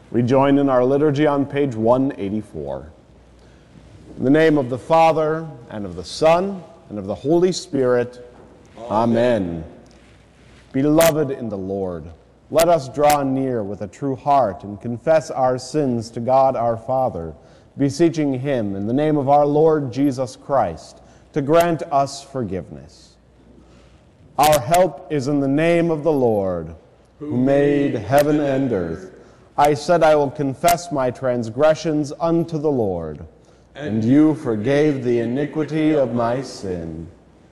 We join in our liturgy on page 184. In the name of the Father, and of the Son, and of the Holy Spirit, Amen. Beloved in the Lord, let us draw near with a true heart and confess our sins to God our Father, beseeching Him in the name of our Lord Jesus Christ to grant us forgiveness. Our help is in the name of the Lord, who made heaven and earth. I said I will confess my transgressions unto the Lord, and you forgave the iniquity of my sin.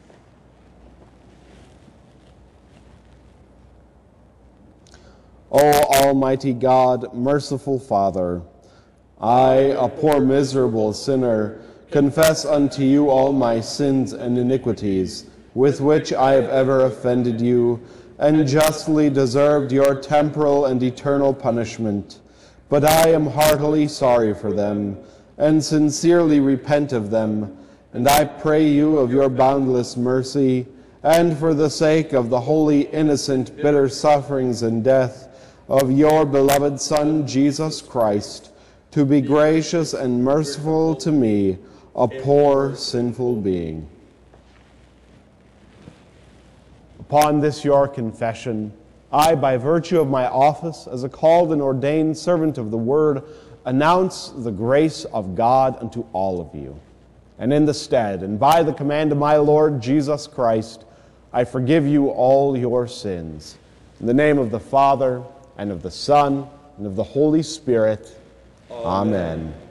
O Almighty God, merciful Father, I, a poor miserable sinner, confess unto you all my sins and iniquities, with which I have ever offended you, and justly deserved your temporal and eternal punishment. But I am heartily sorry for them, and sincerely repent of them, and I pray you of your boundless mercy, and for the sake of the holy, innocent, bitter sufferings and death of your beloved Son, Jesus Christ, to be gracious and merciful to me, a poor, sinful being. Upon this your confession, I, by virtue of my office as a called and ordained servant of the Word, announce the grace of God unto all of you. And in the stead, and by the command of my Lord Jesus Christ, I forgive you all your sins. In the name of the Father, and of the Son, and of the Holy Spirit. Amen.